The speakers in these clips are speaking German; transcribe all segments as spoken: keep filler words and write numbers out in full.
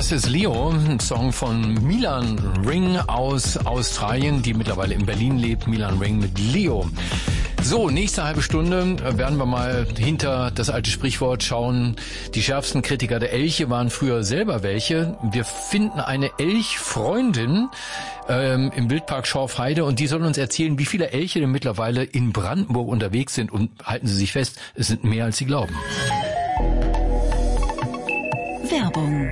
Das ist Leo, ein Song von Milan Ring aus Australien, die mittlerweile in Berlin lebt. Milan Ring mit Leo. So, nächste halbe Stunde werden wir mal hinter das alte Sprichwort schauen. Die schärfsten Kritiker der Elche waren früher selber welche. Wir finden eine Elchfreundin ähm, im Wildpark Schorfheide und die soll uns erzählen, wie viele Elche denn mittlerweile in Brandenburg unterwegs sind. Und halten Sie sich fest, es sind mehr, als Sie glauben. Werbung.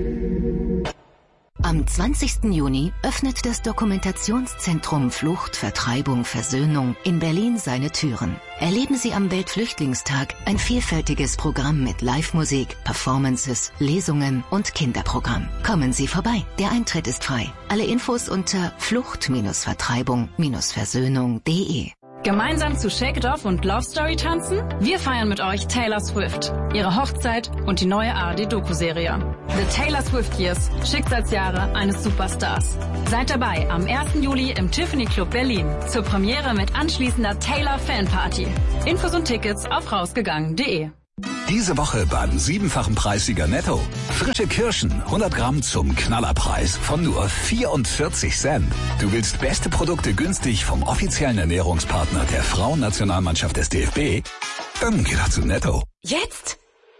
Am zwanzigsten Juni öffnet das Dokumentationszentrum Flucht, Vertreibung, Versöhnung in Berlin seine Türen. Erleben Sie am Weltflüchtlingstag ein vielfältiges Programm mit Live-Musik, Performances, Lesungen und Kinderprogramm. Kommen Sie vorbei. Der Eintritt ist frei. Alle Infos unter flucht Vertreibung Versöhnung punkt de. Gemeinsam zu Shake It Off und Love Story tanzen? Wir feiern mit euch Taylor Swift, ihre Hochzeit und die neue A R D-Doku-Serie. The Taylor Swift Years, Schicksalsjahre eines Superstars. Seid dabei am ersten Juli im Tiffany Club Berlin zur Premiere mit anschließender Taylor Fanparty. Infos und Tickets auf rausgegangen punkt de. Diese Woche beim siebenfachen Preissieger Netto. Frische Kirschen, hundert Gramm zum Knallerpreis von nur vierundvierzig Cent. Du willst beste Produkte günstig vom offiziellen Ernährungspartner der Frauennationalmannschaft des D F B? Dann geh doch zu Netto. Jetzt?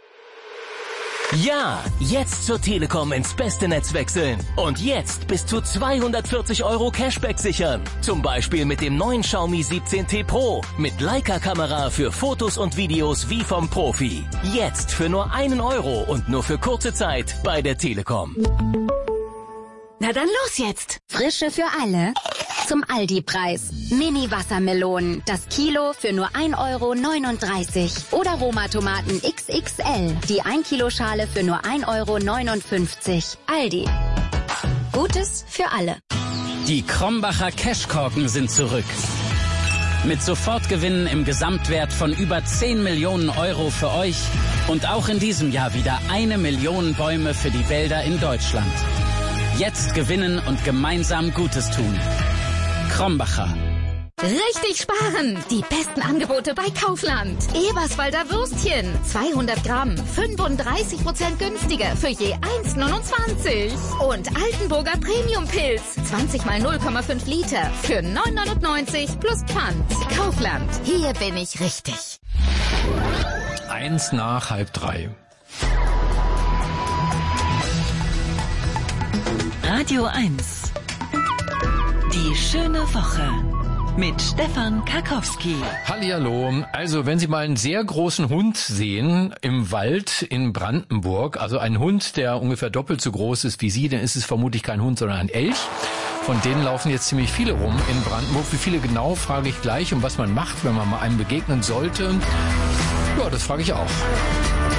Ja, jetzt zur Telekom ins beste Netz wechseln. Und jetzt bis zu zweihundertvierzig Euro Cashback sichern. Zum Beispiel mit dem neuen Xiaomi siebzehn T Pro. Mit Leica-Kamera für Fotos und Videos wie vom Profi. Jetzt für nur einen Euro und nur für kurze Zeit bei der Telekom. Na dann los jetzt. Frische für alle. Zum Aldi-Preis. Mini-Wassermelonen. Das Kilo für nur ein Euro neununddreißig. Oder Roma-Tomaten X X L. Die ein Kilo Schale für nur ein Euro neunundfünfzig. Aldi. Gutes für alle. Die Krombacher Cashkorken sind zurück. Mit Sofortgewinnen im Gesamtwert von über zehn Millionen Euro für euch. Und auch in diesem Jahr wieder eine Million Bäume für die Wälder in Deutschland. Jetzt gewinnen und gemeinsam Gutes tun. Krombacher. Richtig sparen! Die besten Angebote bei Kaufland. Eberswalder Würstchen. zweihundert Gramm. fünfunddreißig Prozent günstiger für je eins neunundzwanzig. Und Altenburger Premium-Pilz. zwanzig mal null Komma fünf Liter. Für neun neunundneunzig plus Pfand. Kaufland. Hier bin ich richtig. Eins nach halb drei. Radio eins. Die schöne Woche mit Stefan Karkowski. Hallihallo. Also, wenn Sie mal einen sehr großen Hund sehen im Wald in Brandenburg, also einen Hund, der ungefähr doppelt so groß ist wie Sie, dann ist es vermutlich kein Hund, sondern ein Elch. Von denen laufen jetzt ziemlich viele rum in Brandenburg. Wie viele genau, frage ich gleich. Und was man macht, wenn man mal einem begegnen sollte, ja, das frage ich auch.